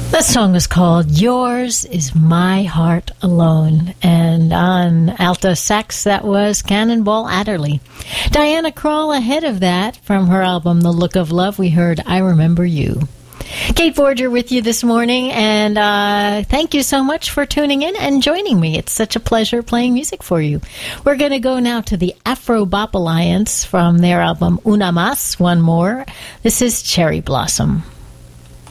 That song was called Yours Is My Heart Alone. And on alto sax, that was Cannonball Adderley. Diana Krall ahead of that, from her album The Look of Love, we heard I Remember You. Kate Forger with you this morning, and thank you so much for tuning in and joining me. It's such a pleasure playing music for you. We're going to go now to the Afro Bop Alliance from their album Una Mas, One More. This is Cherry Blossom.